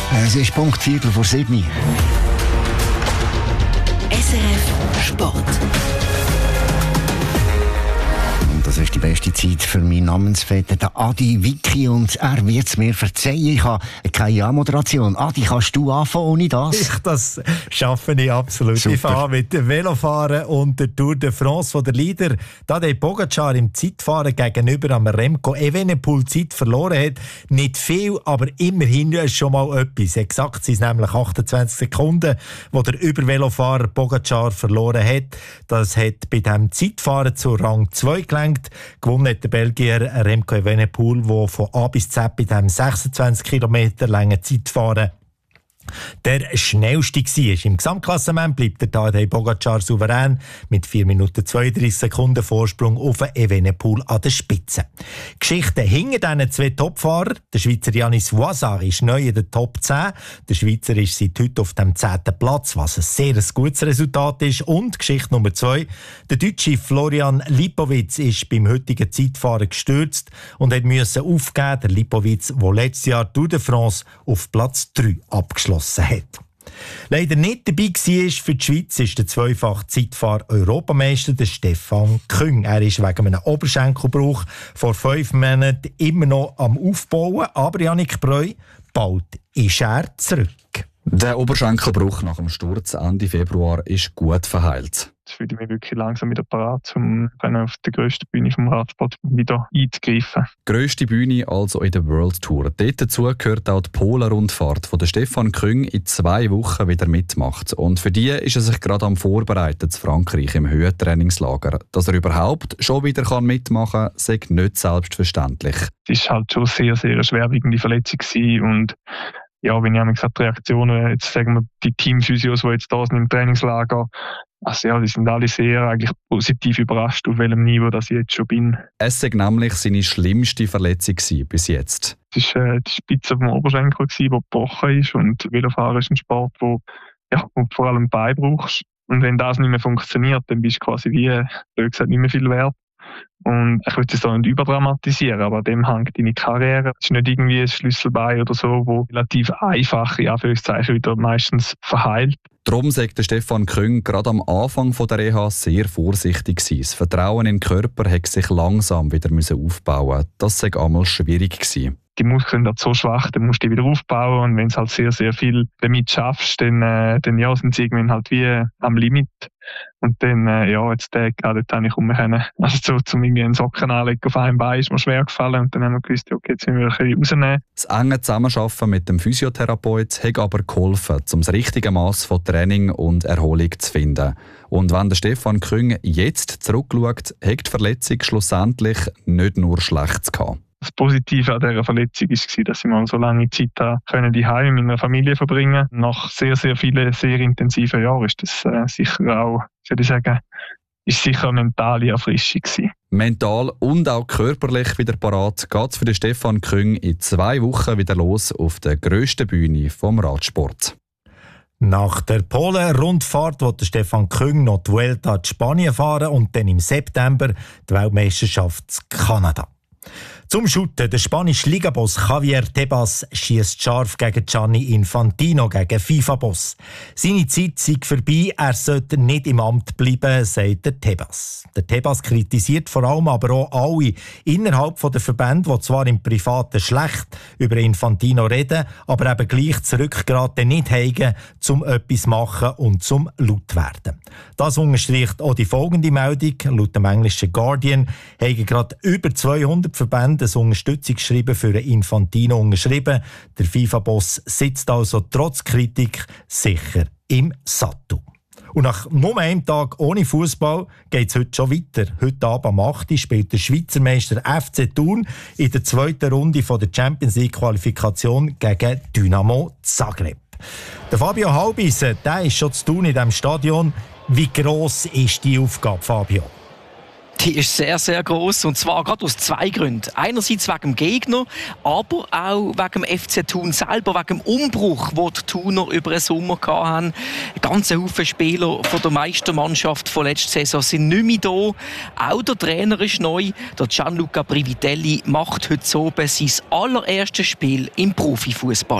Es ist Punkt 7:04. SRF Sport. Das ist die beste Zeit für meinen Namensvetter, der Adi Wicki, und er wird es mir verzeihen. Ich habe keine Anmoderation. Adi, kannst du anfangen ohne das? Das schaffe ich absolut. Super. Ich fange mit dem Velofahren und der Tour de France, wo der Leader Tadej Pogačar im Zeitfahren gegenüber am Remco Evenepoel Zeit verloren hat. Nicht viel, aber immerhin ist schon mal etwas. Exakt sind es nämlich 28 Sekunden, wo der Übervelofahrer Pogačar verloren hat. Das hat bei diesem Zeitfahren zu Rang 2 gelangt. Gewonnen hat der Belgier Remco Evenepoel, der von A bis Z bei diesem 26 Kilometer langen Zeitfahren der schnellste war. Im Gesamtklassement bleibt der Tadej Pogačar souverän mit 4 Minuten 32 Sekunden Vorsprung auf Evenepoel an der Spitze. Geschichte hinter diesen zwei Topfahrern. Der Schweizer Yannis Voisard ist neu in der Top 10. Der Schweizer ist seit heute auf dem 10. Platz, was ein sehr gutes Resultat ist. Und Geschichte Nummer 2. Der Deutsche Florian Lipowitz ist beim heutigen Zeitfahren gestürzt und musste aufgeben. Der Lipowitz, der letztes Jahr Tour de France auf Platz 3 abgeschlossen hat. Leider nicht dabei war für die Schweiz ist der zweifache Zeitfahr-Europameister der Stefan Küng. Er ist wegen einem Oberschenkelbruch vor 5 Monaten immer noch am Aufbauen, aber Jannik Breu, bald ist er zurück. Der Oberschenkelbruch nach dem Sturz Ende Februar ist gut verheilt. Jetzt fühle ich mich wirklich langsam wieder parat, um auf der grössten Bühne vom Radsport wieder einzugreifen. Grösste Bühne also in der World Tour. Dort dazu gehört auch die Polen-Rundfahrt, wo der Stefan Küng in 2 Wochen wieder mitmacht. Und für die ist er sich gerade am Vorbereiten zu Frankreich im Höhentrainingslager. Dass er überhaupt schon wieder mitmachen kann, sei nicht selbstverständlich. Es war halt schon sehr, sehr eine schwerwiegende Verletzung und ja, wenn ich gesagt, die Reaktionen, jetzt sagen wir, die Teamphysios, die jetzt da sind im Trainingslager, also ja, die sind alle sehr eigentlich positiv überrascht, auf welchem Niveau das ich jetzt schon bin. Es war nämlich seine schlimmste Verletzung bis jetzt. Es war die Spitze vom Oberschenkel, die gebrochen ist, und Velofahren ist ein Sport, wo du vor allem Bein brauchst. Und wenn das nicht mehr funktioniert, dann bist du quasi wie, blöd gesagt, nicht mehr viel wert. Und ich will es da nicht überdramatisieren, aber an dem hängt deine Karriere. Es ist nicht irgendwie ein Schlüsselbein oder so, wo relativ einfach, in Anführungszeichen, wieder meistens verheilt. Darum sagt der Stefan Küng gerade am Anfang der Reha sehr vorsichtig gewesen. Das Vertrauen in den Körper hat sich langsam wieder aufbauen. Das sei einmal schwierig gewesen. Die Muskeln sind so schwach, dann musst du die wieder aufbauen. Und wenn du halt sehr, sehr viel damit schaffst, dann sind sie irgendwann halt wie am Limit. Und dann, jetzt gerade habe ich umgekommen. Also so, zum irgendwie einen Socken anlegen auf einem Bein ist mir schwer gefallen. Und dann haben wir gewusst, okay, jetzt müssen wir ein bisschen rausnehmen. Das enge Zusammenarbeiten mit dem Physiotherapeut hat aber geholfen, um das richtige Maß von Training und Erholung zu finden. Und wenn der Stefan Küng jetzt zurückschaut, hat die Verletzung schlussendlich nicht nur Schlechtes gehabt. Das Positive an dieser Verletzung war, dass ich mal so lange Zeit daheim mit meiner Familie verbringen konnte. Nach sehr, sehr vielen, sehr intensiven Jahren ist das sicher auch, ist sicher eine mentale Erfrischung gewesen. Mental und auch körperlich wieder parat geht es für den Stefan Küng in 2 Wochen wieder los auf der grössten Bühne vom Radsport. Nach der Polen-Rundfahrt wird Stefan Küng noch die Vuelta in Spanien fahren und dann im September die Weltmeisterschaft in Kanada. Zum Shooten. Der spanische Ligaboss Javier Tebas schiesst scharf gegen Gianni Infantino, gegen FIFA-Boss. Seine Zeit sei vorbei, er sollte nicht im Amt bleiben, sagt der Tebas. Der Tebas kritisiert vor allem aber auch alle innerhalb der Verbände, die zwar im Privaten schlecht über Infantino reden, aber eben gleich zurückgeraten nicht haben, um etwas zu machen und zum laut werden. Das unterstreicht auch die folgende Meldung. Laut dem englischen Guardian haben gerade über 200 Verbände ein Unterstützungsschreiben für Infantino unterschrieben. Der FIFA-Boss sitzt also trotz Kritik sicher im Sattel. Und nach nur einem Tag ohne Fußball geht es heute schon weiter. Heute Abend am 8. spielt der Schweizer Meister FC Thun in der 2. Runde der Champions League Qualifikation gegen Dynamo Zagreb. Der Fabio Halbisen, der ist schon zu Thun in diesem Stadion. Wie gross ist die Aufgabe, Fabio? Die ist sehr, sehr gross, und zwar gerade aus 2 Gründen. Einerseits wegen dem Gegner, aber auch wegen dem FC Thun selber, wegen dem Umbruch, den die Thuner über den Sommer hatten. Ein ganzer Haufen Spieler von der Meistermannschaft von letzter Saison sind nicht mehr da. Auch der Trainer ist neu. Der Gianluca Privitelli macht heute oben sein allererstes Spiel im Profifußball.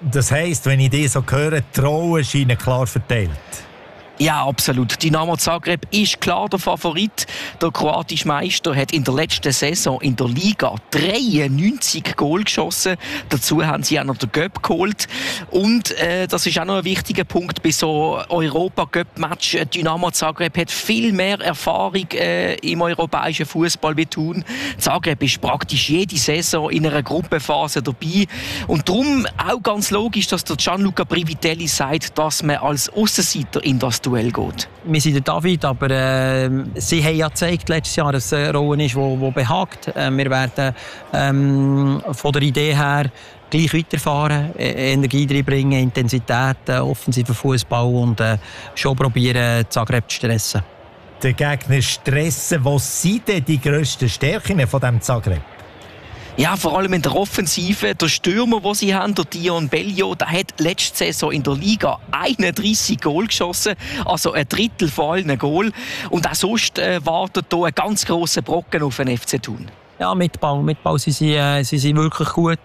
Das heisst, wenn ich das so höre, die Rollen scheinen klar verteilt. Ja, absolut. Dynamo Zagreb ist klar der Favorit. Der kroatische Meister hat in der letzten Saison in der Liga 93 Goal geschossen. Dazu haben sie auch noch den Göpp geholt. Und das ist auch noch ein wichtiger Punkt bei so Europa-Göpp-Match. Dynamo Zagreb hat viel mehr Erfahrung im europäischen Fußball wie Thun. Zagreb ist praktisch jede Saison in einer Gruppenphase dabei. Und darum auch ganz logisch, dass der Gianluca Privitelli sagt, dass man als Aussenseiter in das Duell geht. Wir sind der David, aber sie haben ja gezeigt letztes Jahr, dass es eine Rolle ist, die behagt. Wir werden von der Idee her gleich weiterfahren, Energie reinbringen, Intensität, offensiver Fußball und schon probieren, Zagreb zu stressen. Den Gegner stressen. Was sind denn die grössten Stärken von diesem Zagreb? Ja, vor allem in der Offensive. Der Stürmer, den sie haben, der Dion Bellio, der hat letzte Saison in der Liga 31 Goal geschossen. Also ein Drittel von allen Goal. Und auch sonst wartet hier ein ganz grosser Brocken auf den FC Thun. Ja, Mitbau sie sind wirklich gut.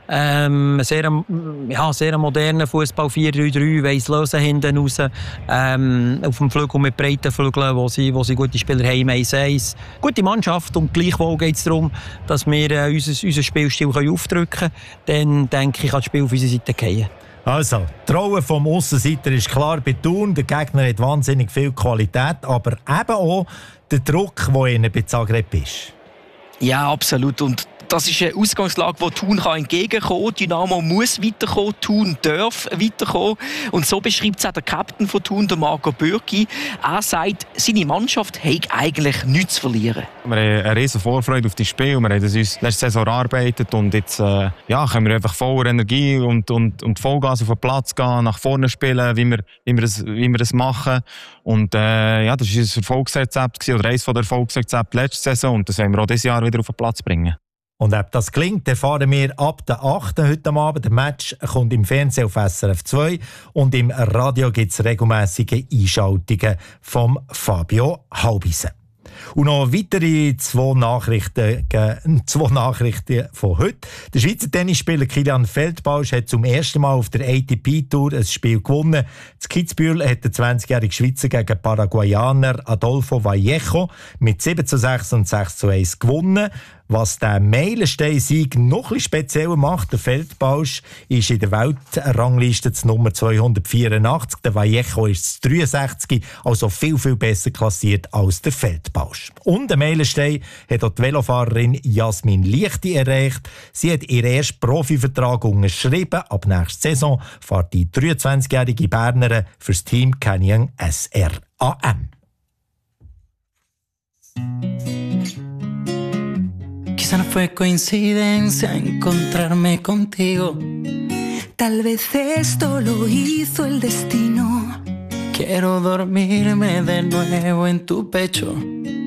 Sehr moderner Fußball 4-3-3, weiss lösen hinten raus. Auf dem Flügel mit breiten Flügeln, wo sie gute Spieler haben, 1-1. Gute Mannschaft und gleichwohl geht es darum, dass wir unser Spielstil aufdrücken können. Dann denke ich, kann das Spiel auf unsere Seite fallen. Also, die Rolle vom Aussenseiter ist klar bei Thun. Der Gegner hat wahnsinnig viel Qualität, aber eben auch der Druck, der ihnen bei Zagreb ist. Ja, absolut. Und das ist eine Ausgangslage, die Thun entgegenkommen kann. Dynamo muss weiterkommen, Thun darf weiterkommen. Und so beschreibt es auch der Captain von Thun, der Marco Bürki. Er sagt, seine Mannschaft hat eigentlich nichts zu verlieren. Wir haben eine riesen Vorfreude auf das Spiel. Wir haben das uns letzte Saison erarbeitet und jetzt können wir einfach voller Energie und Vollgas auf den Platz gehen, nach vorne spielen, wie wir das machen. Und das war unser Erfolgsrezept oder eines der Erfolgsrezepte letzte Saison und das wollen wir auch dieses Jahr wieder auf den Platz bringen. Und ob das gelingt, erfahren wir ab der 8. heute Abend. Der Match kommt im Fernsehen auf SRF 2 und im Radio gibt es regelmässige Einschaltungen von Fabio Halbisen. Und noch weitere zwei Nachrichten von heute. Der Schweizer Tennisspieler Kilian Feldbausch hat zum ersten Mal auf der ATP-Tour ein Spiel gewonnen. In Kitzbühel hat der 20-jährige Schweizer gegen Paraguayaner Adolfo Vallejo mit 7:6 und 6:1 gewonnen. Was der Meilenstein-Sieg noch etwas spezieller macht, der Feldbausch ist in der Weltrangliste Nummer 284, der Vallejo ist 63, also viel, viel besser klassiert als der Feldbausch. Und der Meilenstein hat auch die Velofahrerin Jasmin Lichti erreicht. Sie hat ihren ersten Profivertrag unterschrieben. Ab nächster Saison fährt die 23-jährige Bernerin fürs Team Canyon SRAM. Quizá no fue coincidencia encontrarme contigo. Tal vez esto lo hizo el destino. Quiero dormirme de nuevo en tu pecho.